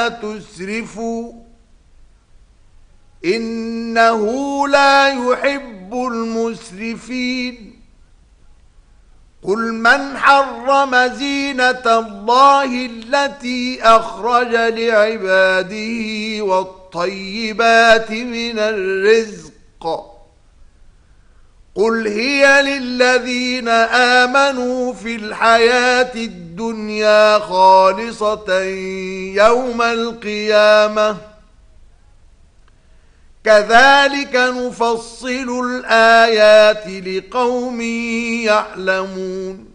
ولا تسرفوا إنه لا يحب المسرفين قل من حرم زينة الله التي أخرج لعباده والطيبات من الرزق قل هي للذين آمنوا في الحياة الدنيا خالصة يوم القيامة كذلك نفصل الآيات لقوم يعلمون